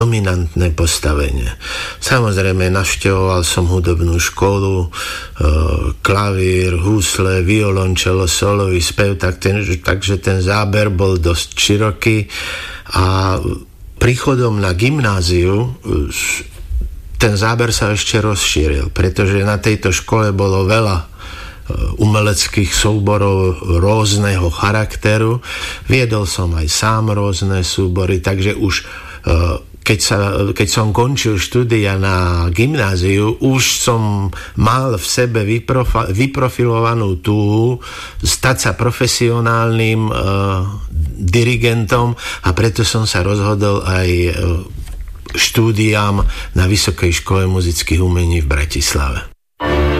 dominantné postavenie. Samozrejme, navštevoval som hudobnú školu, klavír, husle, violončelo, solový spev, takže ten záber bol dosť široký a príchodom na gymnáziu ten záber sa ešte rozšíril, pretože na tejto škole bolo veľa umeleckých súborov rôzneho charakteru. Viedol som aj sám rôzne súbory, takže už keď som končil štúdia na gymnáziu, už som mal v sebe vyprofilovanú túhu stať sa profesionálnym dirigentom a preto som sa rozhodol aj štúdiám na Vysokej škole muzických umení v Bratislave.